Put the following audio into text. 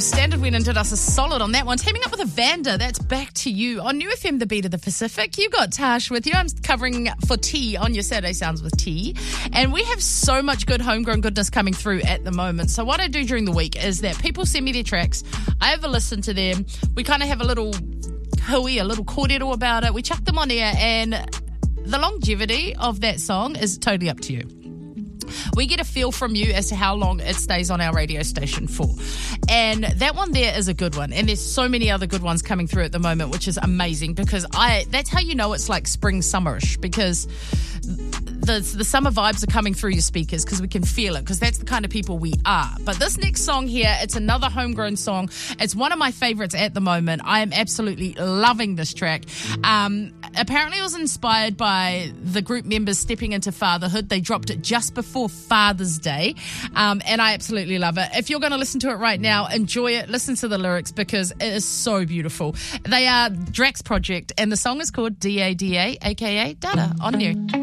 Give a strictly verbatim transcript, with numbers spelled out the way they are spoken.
Standard went and did us a solid on that one. Teaming up with Evander, that's Back to You. On New F M, the beat of the Pacific. You've got Tash with you. I'm covering for T on your Saturday Sounds with T. And we have so much good homegrown goodness coming through at the moment. So what I do during the week is that people send me their tracks. I have a listen to them. We kind of have a little hooey, a little cordial about it. We chuck them on air, and the longevity of that song is totally up to you. We get a feel from you as to how long it stays on our radio station for. And that one there is a good one. And there's so many other good ones coming through at the moment, which is amazing, because I that's how you know it's like spring summerish, because the, the summer vibes are coming through your speakers, because we can feel it, because that's the kind of people we are. But this next song here, it's another homegrown song. It's one of my favorites at the moment. I am absolutely loving this track. Um, apparently it was inspired by the group members stepping into fatherhood. They dropped it just before Father's Day, um, and I absolutely love it. If you're going to listen to it right now, enjoy it, listen to the lyrics, because it is so beautiful. They are Drax Project, and the song is called D A D A, aka Dada, on New.